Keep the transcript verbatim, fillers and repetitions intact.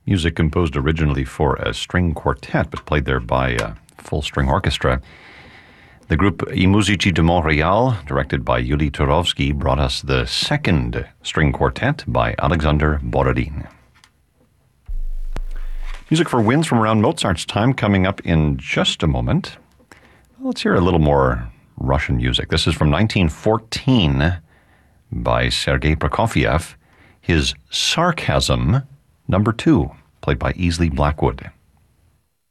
Music composed originally for a string quartet, but played there by a full string orchestra. The group I Musici de Montréal, directed by Yuli Turovsky, brought us the second string quartet by Alexander Borodin. Music for winds from around Mozart's time coming up in just a moment. Let's hear a little more Russian music. This is from nineteen fourteen by Sergei Prokofiev. His Sarcasm, number two, played by Easley Blackwood.